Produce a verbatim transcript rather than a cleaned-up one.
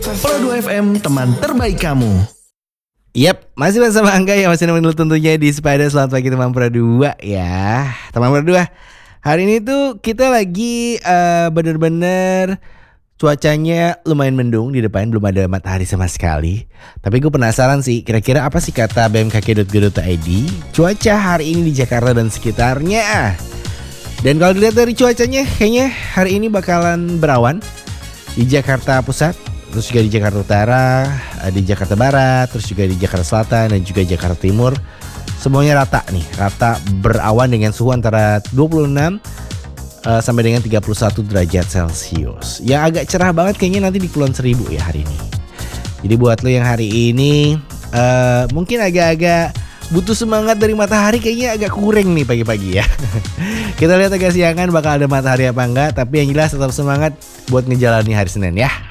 Pro dua F M, teman terbaik kamu. Yap, masih bersama Angga yang masih nemenin lu tentunya di Sepeda. Selamat pagi teman Pro dua ya. Teman Pro dua, hari ini tuh kita lagi uh, bener-bener cuacanya lumayan mendung, di depan belum ada matahari sama sekali. Tapi gue penasaran sih, kira-kira apa sih kata b m k g dot go dot i d cuaca hari ini di Jakarta dan sekitarnya. Dan kalau dilihat dari cuacanya, kayaknya hari ini bakalan berawan di Jakarta Pusat, terus juga di Jakarta Utara, di Jakarta Barat, terus juga di Jakarta Selatan dan juga Jakarta Timur. Semuanya rata nih, rata berawan dengan suhu antara dua puluh enam uh, sampai dengan tiga puluh satu derajat Celcius. Yang agak cerah banget kayaknya nanti di Kepulauan Seribu ya hari ini. Jadi buat lo yang hari ini uh, mungkin agak-agak butuh semangat dari matahari, kayaknya agak kurang nih pagi-pagi ya. Kita lihat agak siangan bakal ada matahari apa enggak, tapi yang jelas tetap semangat buat ngejalani hari Senin ya.